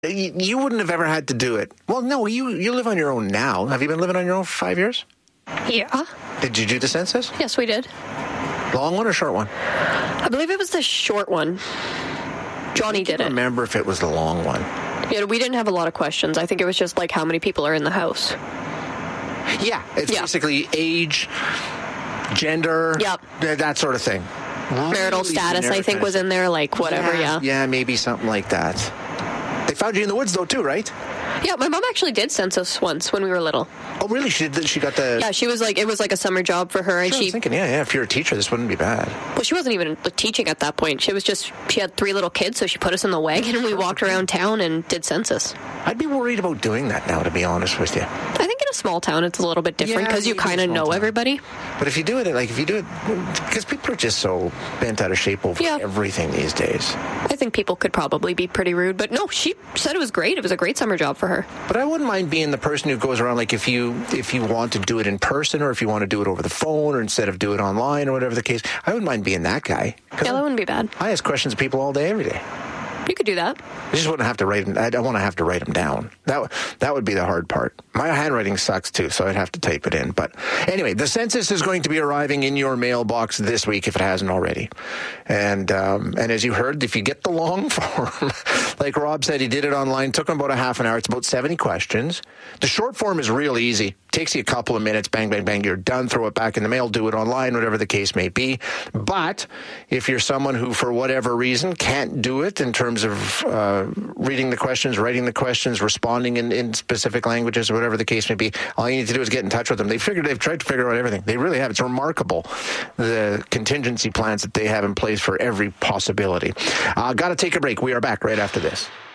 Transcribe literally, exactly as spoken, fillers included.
You, you wouldn't have ever had to do it. Well, no, you, you live on your own now. Have you been living on your own for five years? Yeah. Did you do the census? Yes, we did. Long one or short one? I believe it was the short one. Johnny did I don't it. remember if it was the long one. Yeah, we didn't have a lot of questions. I think it was just like how many people are in the house. Yeah, it's Yeah. basically age, gender, Yep. th- that sort of thing. Marital Really status, I generic think, kind was of in there, like whatever, yeah. Yeah, maybe something like that. They found you in the woods, though, too, right? Yeah, my mom actually did census once when we were little. Oh, really? She did, she got the... Yeah, she was like, it was like a summer job for her, and Sure, I she, was thinking, yeah, yeah, if you're a teacher, this wouldn't be bad. well, she wasn't even like, teaching at that point. She was just, she had three little kids, so she put us in the wagon, and we walked around town and did census. I'd be worried about doing that now, to be honest with you. I think in a small town, it's a little bit different Yeah, because you maybe in a kind of small know town. everybody. But if you do it, like, if you do it... Because people are just so bent out of shape over Yeah. everything these days. I think people could probably be pretty rude, but no, she said it was great. It was a great summer job for her. But I wouldn't mind being the person who goes around, like, if you if you want to do it in person or if you want to do it over the phone or instead of do it online or whatever the case, I wouldn't mind being that guy. 'Cause Yeah, that wouldn't be bad. I ask questions of people all day, every day. You could do that. I just wouldn't have to write them. I don't want to have to write them down. That that would be the hard part. My handwriting sucks too, so I'd have to type it in. But anyway, the census is going to be arriving in your mailbox this week if it hasn't already. And um, and as you heard, if you get the long form, like Rob said, he did it online. Took him about a half an hour. It's about seventy questions. The short form is real easy. Takes you a couple of minutes. Bang, bang, bang. You're done. Throw it back in the mail. Do it online, whatever the case may be. But if you're someone who, for whatever reason, can't do it in terms of uh, reading the questions, writing the questions, responding in, in specific languages, or whatever the case may be, all you need to do is get in touch with them. They figured they've tried to figure out everything. They really have. It's remarkable, the contingency plans that they have in place for every possibility. Uh, Got to take a break. We are back right after this.